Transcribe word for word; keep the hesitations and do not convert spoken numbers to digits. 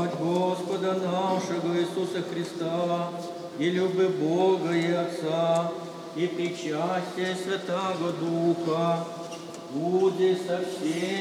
от Господа нашего Иисуса Христа, и любы Бога и Отца, и причастие Святаго Духа, будет со всеми.